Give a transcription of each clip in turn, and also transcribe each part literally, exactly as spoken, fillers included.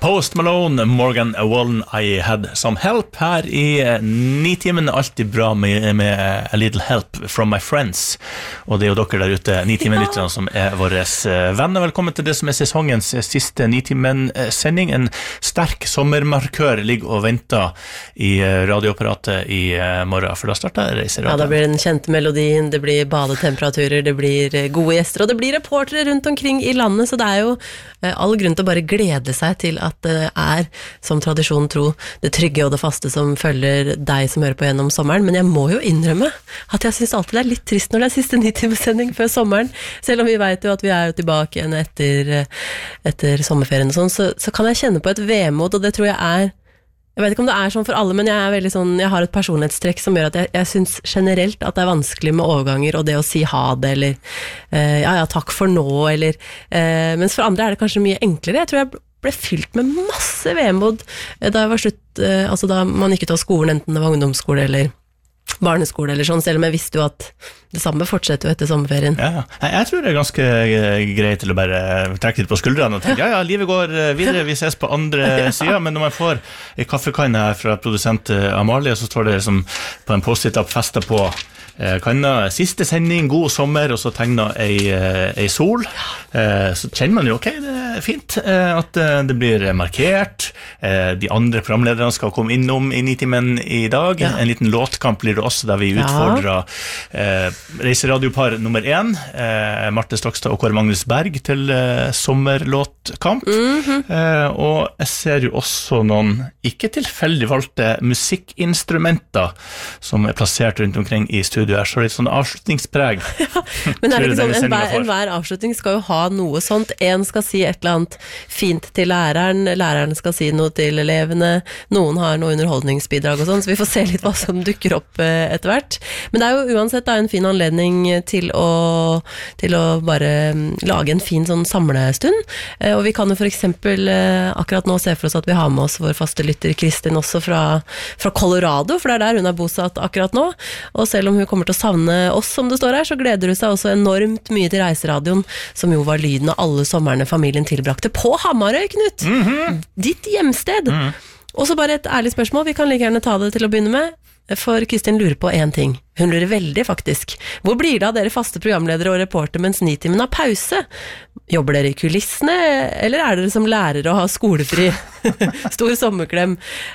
Post Malone, Morgan Wallen, I Had Some Help. Her i Nitimen, alltid bra med, med A Little Help From My Friends. Og det er jo dere der ute, Nitimen-lytterne, som er våres venner. Velkommen til det som er sesongens siste Nitimen-sending. En sterk sommermarkør ligger og venter i radioapparatet i morgen, for da starter Reiseradio. Ja, da blir det en kjent melodien, det blir badetemperaturer, det blir gode gjester, og det blir reportere rundt omkring i landet, så det er jo all grunn til å bare glede seg til at det er, som tradisjonen tro, det trygge og det faste som følger deg som hører på gjennom sommeren, men jeg må jo innrømme at jeg synes alltid det er litt trist når det er siste Nitimen-sending før sommeren, selv om vi vet jo at vi er jo tilbake igjen etter, etter sommerferien og sånn, så, så kan jeg kjenne på et vemod, og det tror jeg er, jeg vet ikke om det er sånn for alle, men jeg er veldig sånn, jeg har et personlighetstrekk som gjør at jeg, jeg synes generelt at det er vanskelig med overganger, og det å si ha det, eller uh, ja, ja, takk for nå, eller, uh, mens for andre er det kanskje mye enklere. Jeg tror jeg ble fylt med masse vemod da jeg var slutt, altså da man gikk ut av skolen, enten det var ungdomsskole eller barneskole eller sånn, selv om jeg visste jo at det samme fortsetter jo etter sommerferien. Ja, jeg tror det er ganske greit til å bare trekke litt på skuldrene og tenke, ja, ja, livet går videre, vi ses på andre siden, men når man får en kaffekanne her fra produsent Amalie, så står det som på en post-it-app festet på kanna, siste sending, god sommer, og så tegner ei, ei sol, så kjenner man jo, ok, det er fint at det blir markert, de andre programlederne skal komme innom i Nitimen i dag, ja. En liten låtkamp blir det også, der vi utfordrer ja. Reiseradiopar nummer én, Marte Stokstad og Kåre Magnus Berg til sommerlåtkamp, mm-hmm. og jeg ser jo også noen ikke tilfeldig valgte musikkinstrumenter som er plassert rundt omkring i studio. Er så litt sånn avslutningspreg. Ja, men er det ikke sånn, en hver, en hver avslutning skal jo ha noe sånt. En skal si et eller annet fint til læreren, læreren skal si noe til elevene, noen har noe underholdningsbidrag og sånn, så vi får se litt hva som dukker opp etter hvert. Men det er jo uansett da, en fin anledning til å, til å bare lage en fin sånn samlestund, og vi kan jo for eksempel akkurat nå se for oss at vi har med oss vår faste lytter Kristin også fra, fra Colorado, for det er der hun er bosatt akkurat nå, og selv om hun kommer kommer til å savne oss, som det står her, så gleder du seg også enormt mye til Reiseradioen, som jo var lyden av alle sommerne familien tilbrakte på Hamarøy, Knut. Mm-hmm. Ditt hjemsted. Mm. Og så bare et ærlig spørsmål, vi kan like gjerne ta det til å begynne med, for Kristin lurer på en ting. Hun lurer veldig, faktisk. Hvor blir det av dere faste programledere og reporter mens Nitimen har pause? Jobber dere i kulissene, eller er dere som lærere og har skolefri? Stor sommerklem.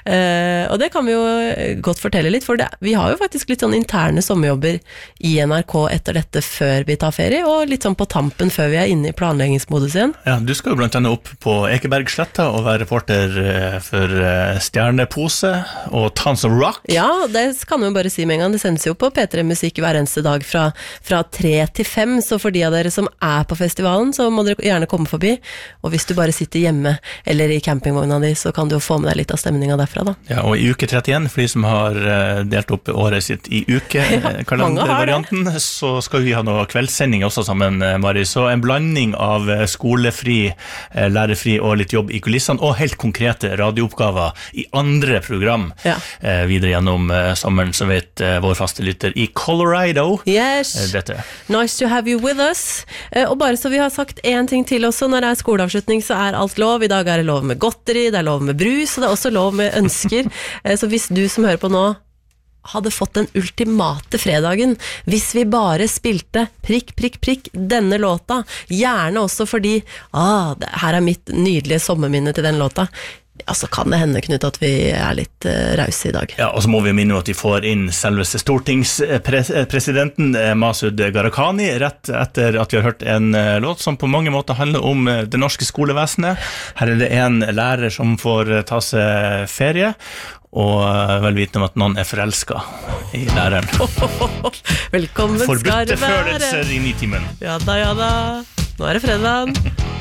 Uh, og det kan vi jo godt fortelle litt, for det, vi har jo faktisk litt sånn interne sommerjobber i N R K etter dette før vi tar ferie, og litt sånn på tampen før vi er inne i planleggingsmodus igjen. Ja, du skal jo blant annet opp på Ekebergsletta og være reporter for Stjernepose og Tons of Rock. Ja, det kan vi jo bare si med en gang. Det sendes jo på P tre Musikk hver eneste dag fra, fra tre til fem, så for de av dere som er på festivalen, så må dere gjerne komme forbi, og hvis du bare sitter hjemme eller i campingvogna di, så kan du jo få med deg litt av stemningen derfra da. Ja, og i uke trettien, for de som har delt opp året sitt i uke-kalendervarianten, ja, så skal vi ha noe kveldssending også sammen, Mari, så en blanding av skolefri, lærefri og litt jobb i kulissene, og helt konkrete radiooppgaver i andre program, ja. Videre gjennom sommeren, så vet vår faste lytter i Colorado. Yes, dette. Nice to have you with us. Og bare så vi har sagt en ting til også, når det er skoleavslutning så er alt lov. I dag er det lov med godteri, det er lov med brus, og det er også lov med ønsker. Så hvis du som hører på nå hadde fått den ultimate fredagen, hvis vi bare spilte prikk, prikk, prikk denne låta, gjerne også fordi ah, det, her er mitt nydelige sommerminne til den låta, ja, så kan det hende, Knut, at vi er litt uh, rause i dag. Ja, og så må vi minne at vi får inn selveste stortingspresidenten uh, Masud Gharahkhani rett etter at vi har hørt en uh, låt som på mange måter handler om uh, det norske skolevesenet. Her er det en lærer som får uh, ta seg ferie, og uh, vel vitende om at noen er forelsket i læreren. Velkommen skal det være. Forbudte følelser i Nitimen. Ja da, ja da. Nå er det fredag.